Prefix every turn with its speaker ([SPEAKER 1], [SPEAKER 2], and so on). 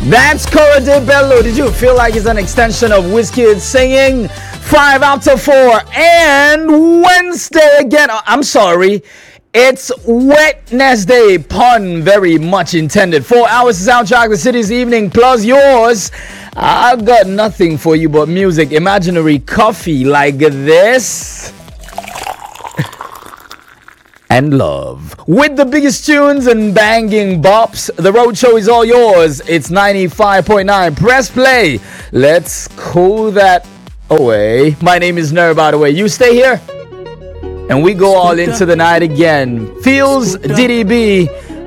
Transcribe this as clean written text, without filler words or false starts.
[SPEAKER 1] That's Cora de Bello. Did you feel like it's an extension of Wizkid singing? 5 out of 4. And Wednesday again. I'm sorry. It's Wednesday. Pun very much intended. 4 hours to soundtrack the city's evening plus yours. I've got nothing for you but music. Imaginary coffee like this. And love. With the biggest tunes and banging bops, the road show is all yours. It's 95.9. Press play. Let's cool that away. My name is Ner, by the way. You stay here. And we go all into the night again. Feels DDB.